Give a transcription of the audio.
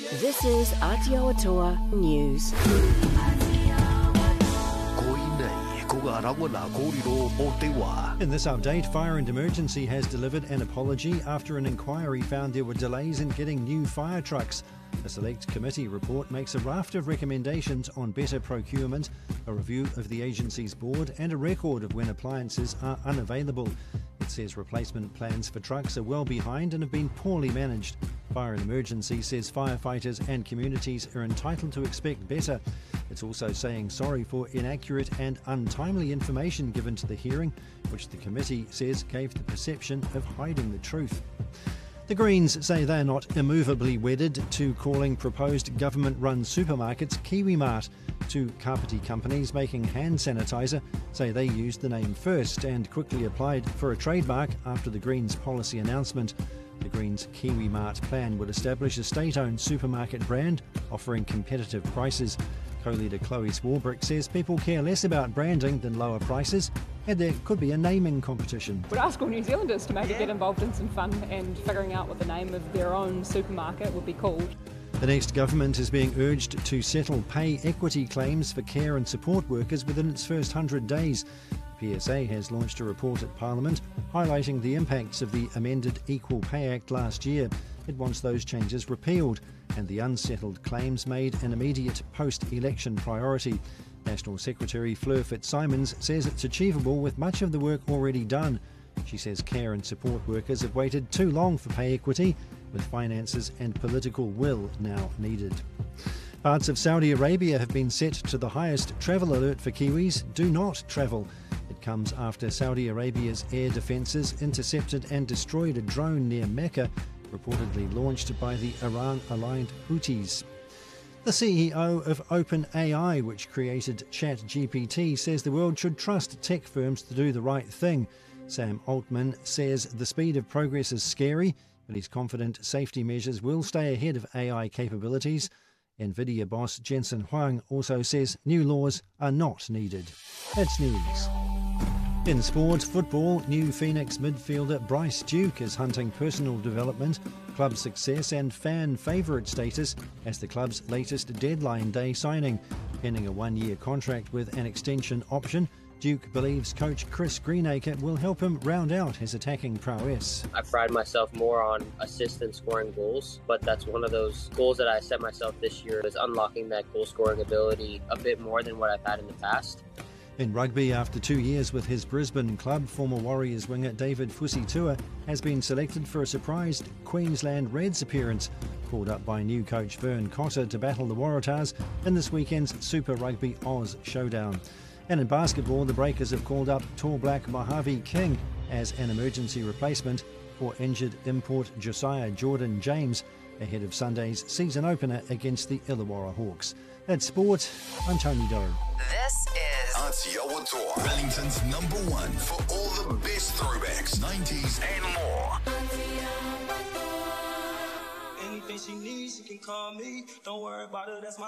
This is Aotearoa News. In this update, Fire and Emergency has delivered an apology after an inquiry found there were delays in getting new fire trucks. A select committee report makes a raft of recommendations on better procurement, a review of the agency's board and a record of when appliances are unavailable. It says replacement plans for trucks are well behind and have been poorly managed. Fire and Emergency says firefighters and communities are entitled to expect better. It's also saying sorry for inaccurate and untimely information given to the hearing, which the committee says gave the perception of hiding the truth. The Greens say they're not immovably wedded to calling proposed government-run supermarkets KiwiMart. Two Kapiti companies making hand sanitiser say they used the name first and quickly applied for a trademark after the Greens' policy announcement. The Greens' KiwiMart plan would establish a state-owned supermarket brand offering competitive prices. Co-leader Chloe Swarbrick says people care less about branding than lower prices, and there could be a naming competition. Would ask all New Zealanders to maybe get involved in some fun and figuring out what the name of their own supermarket would be called. The next government is being urged to settle pay equity claims for care and support workers within its first 100 days. PSA has launched a report at Parliament highlighting the impacts of the amended Equal Pay Act last year. It wants those changes repealed and the unsettled claims made an immediate post-election priority. National Secretary Fleur Fitzsimons says it's achievable with much of the work already done. She says care and support workers have waited too long for pay equity, with finances and political will now needed. Parts of Saudi Arabia have been set to the highest travel alert for Kiwis. Do not travel. It comes after Saudi Arabia's air defences intercepted and destroyed a drone near Mecca, reportedly launched by the Iran-aligned Houthis. The CEO of OpenAI, which created ChatGPT, says the world should trust tech firms to do the right thing. Sam Altman says the speed of progress is scary, but he's confident safety measures will stay ahead of AI capabilities. NVIDIA boss Jensen Huang also says new laws are not needed. That's news. In sport, football, new Phoenix midfielder Bryce Duke is hunting personal development, club success and fan favourite status as the club's latest deadline day signing. Pending a one-year contract with an extension option, Duke believes coach Chris Greenacre will help him round out his attacking prowess. I pride myself more on assist and scoring goals, but that's one of those goals that I set myself this year, is unlocking that goal-scoring ability a bit more than what I've had in the past. In rugby, after 2 years with his Brisbane club, former Warriors winger David Fusitua has been selected for a surprise Queensland Reds appearance, called up by new coach Vern Cotter to battle the Waratahs in this weekend's Super Rugby Oz showdown. And in basketball, the Breakers have called up Tall Black Mojave King as an emergency replacement for injured import Josiah Jordan James ahead of Sunday's season opener against the Illawarra Hawks. That's sport. I'm Tony Doe. This is Aotearoa, Wellington's #1 for all the best throwbacks, 90s and more. Anything she needs, she can call me. Don't worry about it, that's my